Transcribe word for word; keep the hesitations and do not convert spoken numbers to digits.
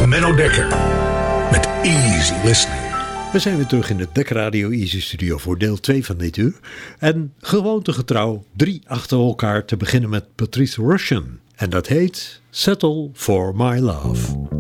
Menno Dekker met Easy Listening. We zijn weer terug in de Dekker Radio Easy Studio voor deel twee van dit uur. En gewoontegetrouw drie achter elkaar te beginnen met Patrice Rushen. En dat heet Settle for My Love.